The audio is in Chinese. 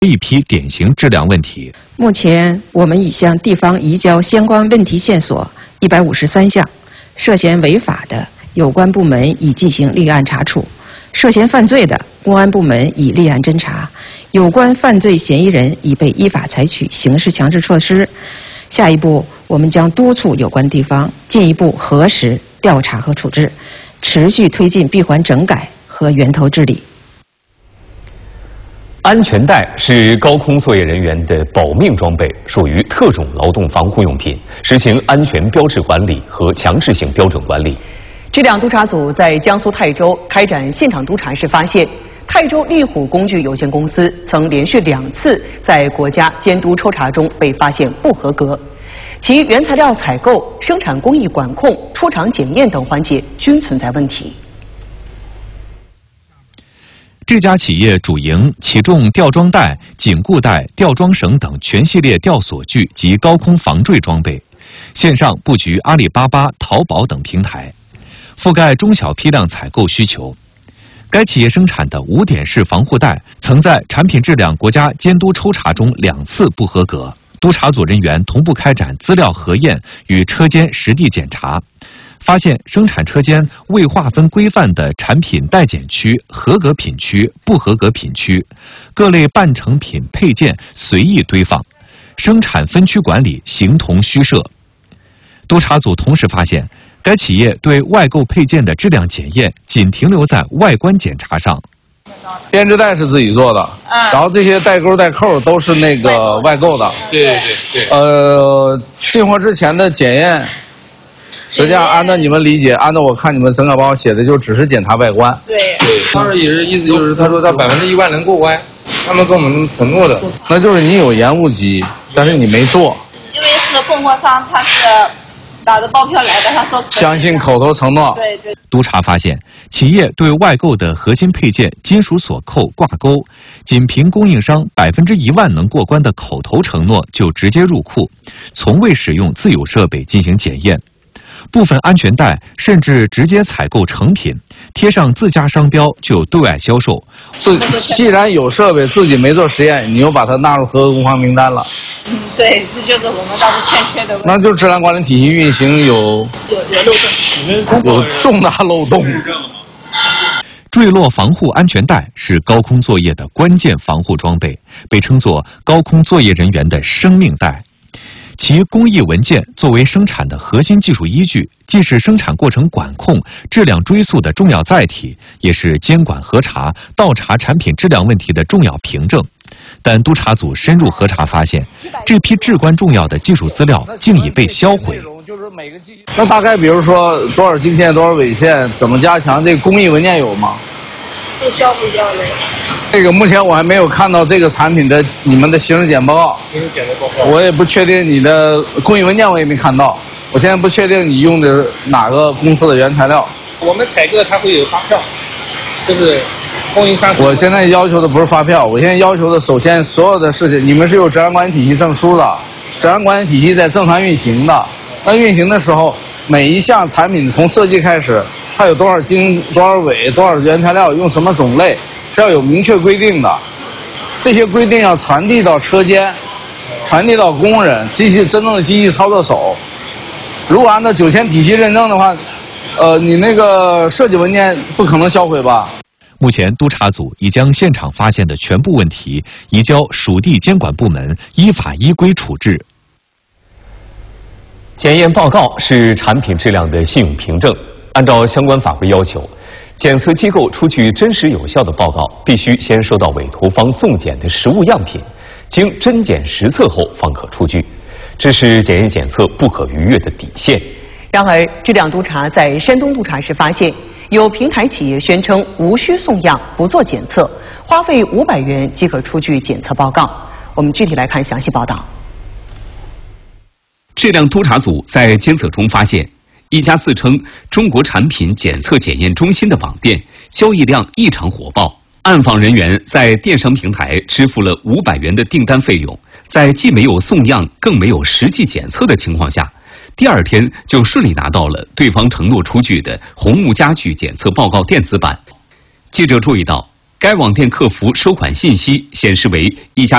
一批典型质量问题。 目前，我们已向地方移交相关问题线索153项，涉嫌违法的，有关部门已进行立案查处；涉嫌犯罪的，公安部门已立案侦查，有关犯罪嫌疑人已被依法采取刑事强制措施。下一步，我们将督促有关地方进一步核实、调查和处置，持续推进闭环整改和源头治理。 安全带是高空作业人员的保命装备，属于特种劳动防护用品，实行安全标志管理和强制性标准管理。 质量督察组在江苏泰州开展现场督查时发现，泰州利虎工具有限公司曾连续2次在国家监督抽查中被发现不合格，其原材料采购、生产工艺管控、出厂检验等环节均存在问题。 这家企业主营起重吊装带、紧固带、吊装绳等全系列吊索具及高空防坠装备，线上布局阿里巴巴、淘宝等平台，覆盖中小批量采购需求。该企业生产的5点式防护带曾在产品质量国家监督抽查中2次不合格，督查组人员同步开展资料核验与车间实地检查，发现生产车间未划分规范的产品待检区、合格品区、不合格品区，各类半成品配件随意堆放，生产分区管理形同虚设。督查组同时发现，该企业对外购配件的质量检验仅停留在外观检查上。 编织带是自己做的，然后这些带钩带扣都是那个外购的。 对。 进货之前的检验，实际上按照你们理解，按照我看你们整个报告写的，就只是检查外观。 对，当时也是意思就是他说他100%能过关，他们跟我们承诺的。 那就是你有延误机，但是你没做。 因为是供货商，他是打着包票来的，他说相信口头承诺。 对。 督查发现，企业对外购的核心配件金属锁扣挂钩，仅凭供应商100%能过关的口头承诺就直接入库，从未使用自有设备进行检验。部分安全带甚至直接采购成品，贴上自家商标就对外销售。 既然有设备，自己没做实验，你又把它纳入合格工坊名单了。 对，这就是我们当时欠缺的问题。 那就质量管理体系运行有漏洞， 有重大漏洞。 坠落防护安全带是高空作业的关键防护装备，被称作高空作业人员的生命带。其工艺文件作为生产的核心技术依据，既是生产过程管控、质量追溯的重要载体，也是监管核查、倒查产品质量问题的重要凭证。但督查组深入核查发现，这批至关重要的技术资料竟已被销毁。 那大概比如说多少经线、多少纬线，怎么加强？这个工艺文件有吗？ 都销毁掉了。 这个目前我还没有看到这个产品的你们的形式检报告，我也不确定你的工艺文件，我也没看到。我现在不确定你用的哪个公司的原材料。 我们采购它会有发票，就是供应商。 我现在要求的不是发票，我现在要求的首先所有的事情，你们是有质量管理体系证书的，质量管理体系在正常运行的。那运行的时候，每一项产品从设计开始，它有多少经、多少纬、多少原材料，用什么种类，是要有明确规定的。这些规定要传递到车间，传递到工人、真正的机器操作手。如果按照9000体系认证的话，你那个设计文件不可能销毁吧？ 目前，督查组已将现场发现的全部问题移交属地监管部门依法依规处置。 检验报告是产品质量的信用凭证，按照相关法规要求，检测机构出具真实有效的报告，必须先收到委托方送检的实物样品，经真检实测后方可出具，这是检验检测不可逾越的底线。 然而，质量督查在山东督查时发现，有平台企业宣称无需送样、不做检测，花费500元即可出具检测报告。我们具体来看详细报道。 质量督查组在监测中发现，一家自称中国产品检测检验中心的网店交易量异常火爆。暗访人员在电商平台支付了500元的订单费用，在既没有送样更没有实际检测的情况下，第2天就顺利拿到了对方承诺出具的红木家具检测报告电子版。记者注意到， 该网店客服收款信息显示为一家